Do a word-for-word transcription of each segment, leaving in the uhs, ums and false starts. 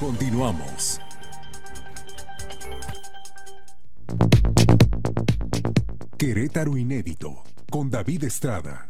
Continuamos. Querétaro Inédito, con David Estrada.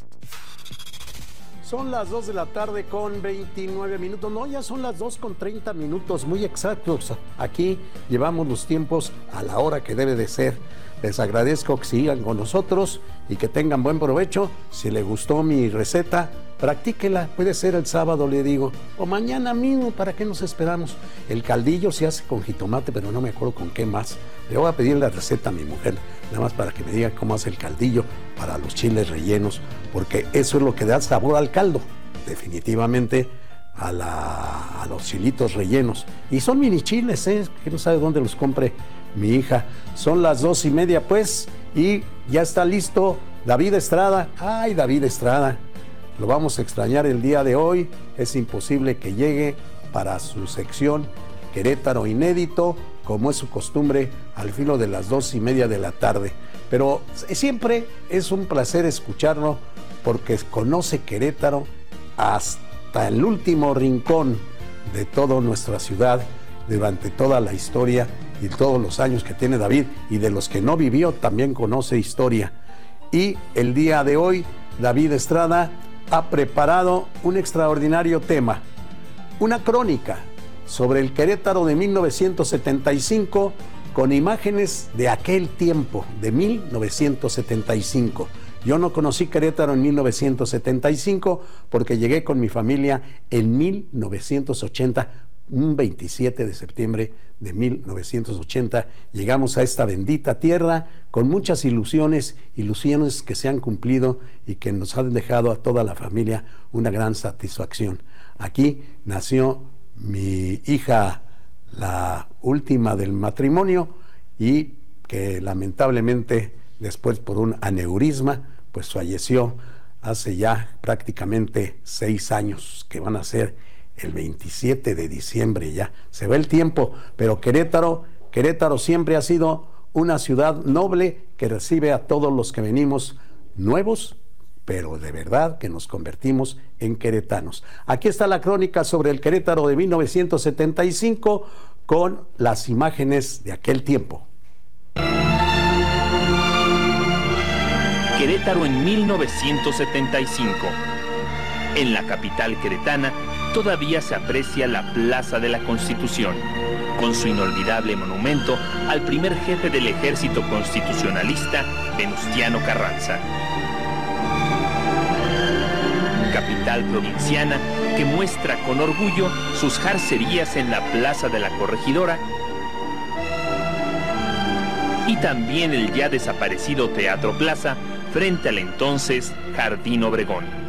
Son las dos de la tarde con veintinueve minutos. No, ya son las dos con treinta minutos, muy exactos. Aquí llevamos los tiempos a la hora que debe de ser. Les agradezco que sigan con nosotros y que tengan buen provecho. Si les gustó mi receta, practíquela. Puede ser el sábado, le digo, o mañana mismo. ¿Para qué nos esperamos? El caldillo se hace con jitomate, pero no me acuerdo con qué más. Le voy a pedir la receta a mi mujer, nada más para que me diga cómo hace el caldillo para los chiles rellenos, porque eso es lo que da sabor al caldo, definitivamente, a, la, a los chilitos rellenos. Y son mini chiles, ¿eh? Que no sabe dónde los compre mi hija. Son las dos y media, pues, y ya está listo David Estrada. Ay, David Estrada, lo vamos a extrañar el día de hoy. Es imposible que llegue para su sección Querétaro Inédito, como es su costumbre, al filo de las dos y media de la tarde. Pero siempre es un placer escucharlo, porque conoce Querétaro hasta el último rincón de toda nuestra ciudad, durante toda la historia y todos los años que tiene David, y de los que no vivió también conoce historia. Y el día de hoy David Estrada ha preparado un extraordinario tema, una crónica sobre el Querétaro de mil novecientos setenta y cinco, con imágenes de aquel tiempo, de mil novecientos setenta y cinco. Yo no conocí Querétaro en mil novecientos setenta y cinco porque llegué con mi familia en mil novecientos ochenta, un veintisiete de septiembre de mil novecientos ochenta. Llegamos a esta bendita tierra con muchas ilusiones, ilusiones que se han cumplido y que nos han dejado a toda la familia una gran satisfacción. Aquí nació mi hija, la última del matrimonio, y que lamentablemente después, por un aneurisma, pues falleció hace ya prácticamente seis años, que van a ser el veintisiete de diciembre. Ya se va el tiempo, pero Querétaro, Querétaro siempre ha sido una ciudad noble que recibe a todos los que venimos nuevos, pero de verdad que nos convertimos en queretanos. Aquí está la crónica sobre el Querétaro de mil novecientos setenta y cinco, con las imágenes de aquel tiempo. Querétaro en mil novecientos setenta y cinco. En la capital queretana todavía se aprecia la Plaza de la Constitución, con su inolvidable monumento al primer jefe del ejército constitucionalista, Venustiano Carranza. Capital provinciana que muestra con orgullo sus jarcerías en la Plaza de la Corregidora, y también el ya desaparecido Teatro Plaza frente al entonces Jardín Obregón.